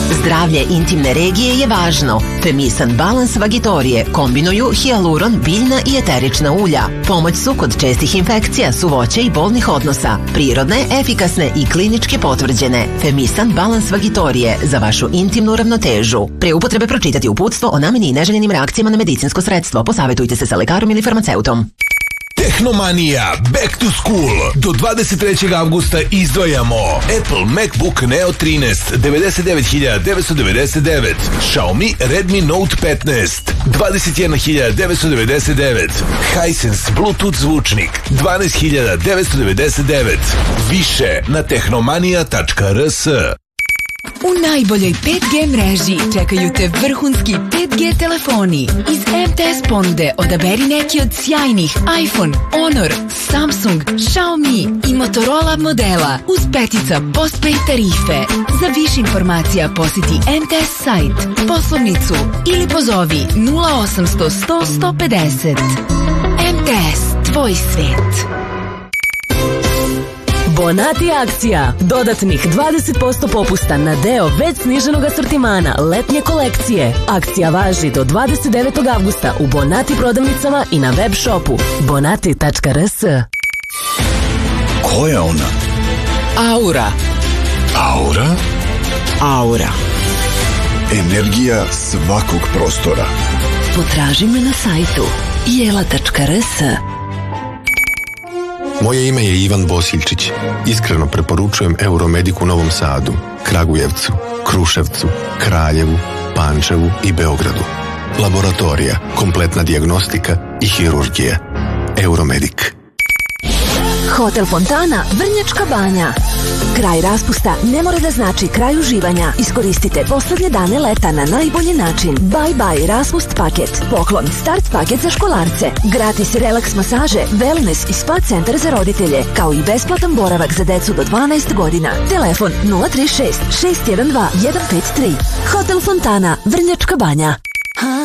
Zdravlje intimne regije je važno. Femisan Balans Vagitorije kombinuju hijaluron, biljna i eterična ulja. Pomoć su kod čestih infekcija, suvoće i bolnih odnosa. Prirodne, efikasne i klinički potvrđene. Femisan Balans Vagitorije za vašu intimnu ravnotežu. Pre upotrebe pročitati uputstvo o nameni i neželjenim reakcijama na medicinsko sredstvo. Posavetujte se sa lekarom ili farmaceutom. Tehnomanija Back to School. Do 23. avgusta izdvajamo Apple MacBook Neo 13 99.999, Xiaomi Redmi Note 15 21.999, Hisense Bluetooth zvučnik 12.999. Više na tehnomanija.rs. U najboljoj 5G mreži čekaju te vrhunski 5G telefoni. Iz MTS ponude odaberi neki od sjajnih iPhone, Honor, Samsung, Xiaomi i Motorola modela uz petica postpaid tarife. Za više informacija posjeti MTS sajt, poslovnicu ili pozovi 0800 100 150. MTS, tvoj svet. Bonati akcija. Dodatnih 20% popusta na deo već sniženog asortimana letnje kolekcije. Akcija važi do 29. avgusta u Bonati prodavnicama i na web shopu bonati.rs. Ko je ona? Aura. Aura? Aura. Energija svakog prostora. Potraži me na sajtu jela.rs. Moje ime je Ivan Bosiljčić. Iskreno preporučujem Euromedic u Novom Sadu, Kragujevcu, Kruševcu, Kraljevu, Pančevu i Beogradu. Laboratorija, kompletna dijagnostika i hirurgija. Euromedic. Hotel Fontana, Vrnjačka Banja. Kraj raspusta ne mora da znači kraj uživanja. Iskoristite poslednje dane leta na najbolji način. Bye bye raspust paket. Poklon start paket za školarce. Gratis relaks masaže, wellness i spa centar za roditelje, kao i besplatan boravak za decu do 12 godina. Telefon 036 612 153. Hotel Fontana, Vrnjačka Banja.